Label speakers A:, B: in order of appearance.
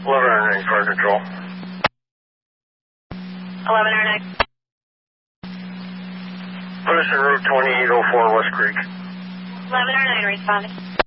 A: 1109 Fire Control.
B: 1109.
A: Put us en route 2804 West Creek.
B: 1109 responding.